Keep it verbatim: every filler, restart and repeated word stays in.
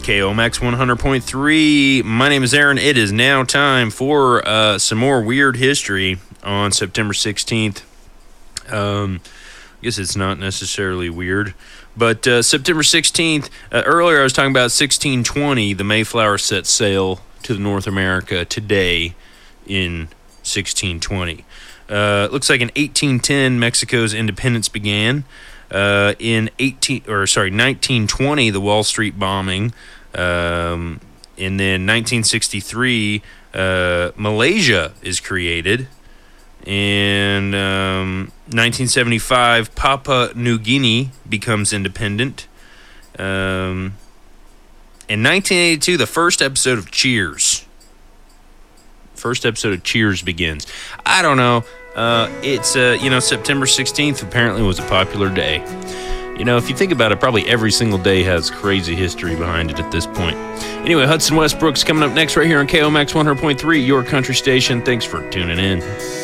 K O M X one hundred point three. My name is Aaron. It is now time for uh, some more weird history on September sixteenth. Um, I guess it's not necessarily weird, but uh, September sixteenth, uh, earlier I was talking about sixteen twenty, the Mayflower set sail to North America. Today in sixteen twenty. Uh, it looks like in eighteen ten, Mexico's independence began. Uh, in eighteen or sorry, nineteen twenty, the Wall Street bombing, um, and then nineteen sixty-three, uh, Malaysia is created, and um, nineteen seventy-five, Papua New Guinea becomes independent. Um, in nineteen eighty-two, the first episode of Cheers. First episode of Cheers begins. I don't know. Uh, it's, uh, you know, September sixteenth apparently was a popular day. You know, if you think about it, probably every single day has crazy history behind it at this point. Anyway, Hudson Westbrook's coming up next right here on K O M X one hundred point three, your country station. Thanks for tuning in.